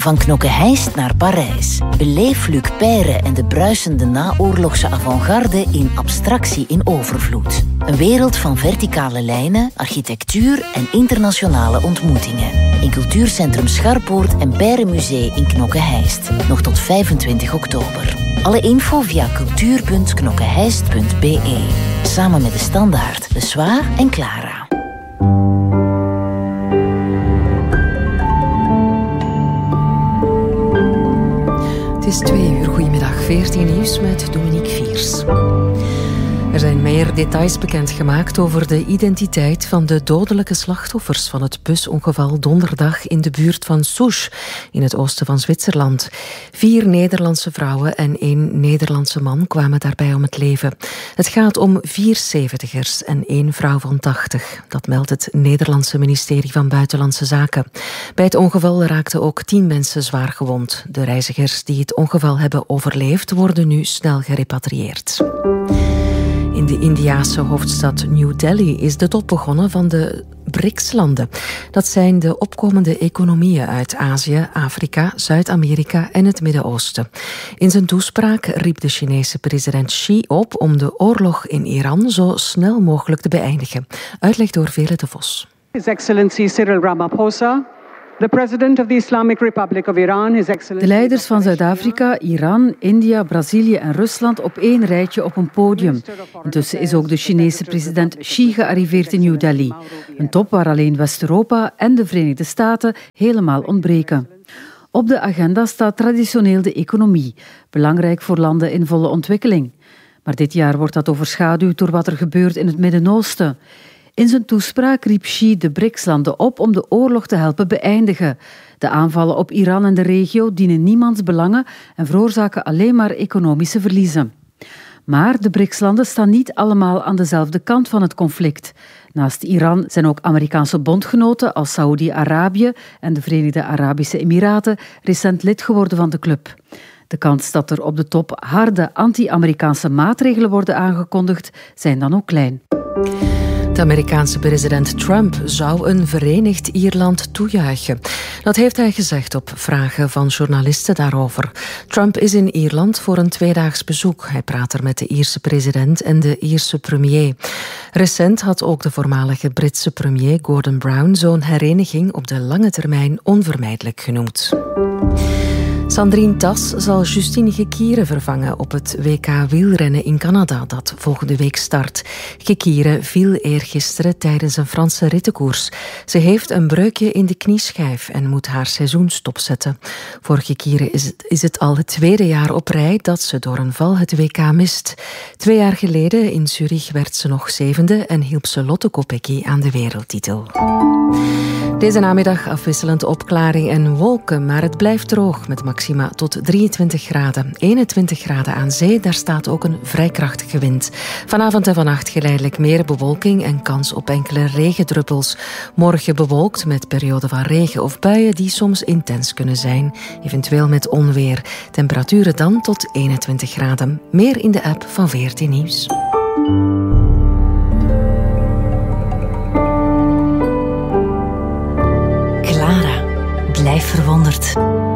Van Knokke-Heist naar Parijs. Beleef Luc Peyre en de bruisende naoorlogse avant-garde in Abstractie in overvloed. Een wereld van verticale lijnen, architectuur en internationale ontmoetingen. In Cultuurcentrum Scharpoort en Peyre Museum in Knokke-Heist. Nog tot 25 oktober. Alle info via cultuur.knokkeheist.be. Samen met De Standaard, De Soir en Clara. Het is 2:00. Goedemiddag, 14 nieuws met Dominique Viers. Er zijn meer details bekendgemaakt over de identiteit van de dodelijke slachtoffers van het busongeval donderdag in de buurt van Souche, in het oosten van Zwitserland. 4 Nederlandse vrouwen en 1 Nederlandse man kwamen daarbij om het leven. Het gaat om 4 70'ers en 1 vrouw van 80. Dat meldt het Nederlandse ministerie van Buitenlandse Zaken. Bij het ongeval raakten ook 10 mensen zwaar gewond. De reizigers die het ongeval hebben overleefd worden nu snel gerepatrieerd. In de Indiase hoofdstad New Delhi is de top begonnen van de BRICS-landen. Dat zijn de opkomende economieën uit Azië, Afrika, Zuid-Amerika en het Midden-Oosten. In zijn toespraak riep de Chinese president Xi op om de oorlog in Iran zo snel mogelijk te beëindigen. Uitleg door Vele de Vos. His Excellency Cyril Ramaphosa, the President of the Islamic Republic of Iran, His Excellency... De leiders van Zuid-Afrika, Iran, India, Brazilië en Rusland op 1 rijtje op een podium. Intussen is ook de Chinese president Xi gearriveerd in New Delhi. Een top waar alleen West-Europa en de Verenigde Staten helemaal ontbreken. Op de agenda staat traditioneel de economie, belangrijk voor landen in volle ontwikkeling. Maar dit jaar wordt dat overschaduwd door wat er gebeurt in het Midden-Oosten. In zijn toespraak riep Xi de BRICS-landen op om de oorlog te helpen beëindigen. De aanvallen op Iran en de regio dienen niemands belangen en veroorzaken alleen maar economische verliezen. Maar de BRICS-landen staan niet allemaal aan dezelfde kant van het conflict. Naast Iran zijn ook Amerikaanse bondgenoten als Saoedi-Arabië en de Verenigde Arabische Emiraten recent lid geworden van de club. De kans dat er op de top harde anti-Amerikaanse maatregelen worden aangekondigd zijn dan ook klein. De Amerikaanse president Trump zou een verenigd Ierland toejuichen. Dat heeft hij gezegd op vragen van journalisten daarover. Trump is in Ierland voor een 2-daags bezoek. Hij praat er met de Ierse president en de Ierse premier. Recent had ook de voormalige Britse premier Gordon Brown zo'n hereniging op de lange termijn onvermijdelijk genoemd. Sandrine Tas zal Justine Gekiere vervangen op het WK wielrennen in Canada, dat volgende week start. Gekiere viel eergisteren tijdens een Franse rittenkoers. Ze heeft een breukje in de knieschijf en moet haar seizoen stopzetten. Voor Gekiere is het al het 2e jaar op rij dat ze door een val het WK mist. 2 jaar geleden in Zurich werd ze nog 7e en hielp ze Lotte Kopecky aan de wereldtitel. Deze namiddag afwisselend opklaring en wolken, maar het blijft droog met maxima tot 23 graden. 21 graden aan zee, daar staat ook een vrij krachtige wind. Vanavond en vannacht geleidelijk meer bewolking en kans op enkele regendruppels. Morgen bewolkt met perioden van regen of buien die soms intens kunnen zijn. Eventueel met onweer. Temperaturen dan tot 21 graden. Meer in de app van 14 Nieuws. Clara, blijf verwonderd.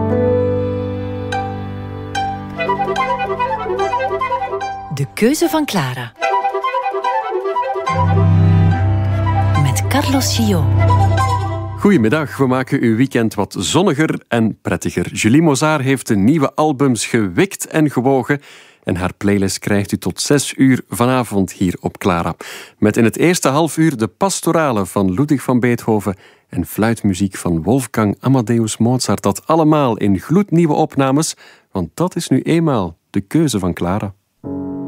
De keuze van Clara. Met Carlos Gillot. Goedemiddag, we maken uw weekend wat zonniger en prettiger. Julie Mozart heeft de nieuwe albums gewikt en gewogen en haar playlist krijgt u tot 6 uur vanavond hier op Clara. Met in het eerste halfuur de pastorale van Ludwig van Beethoven en fluitmuziek van Wolfgang Amadeus Mozart. Dat allemaal in gloednieuwe opnames, want dat is nu eenmaal de keuze van Clara.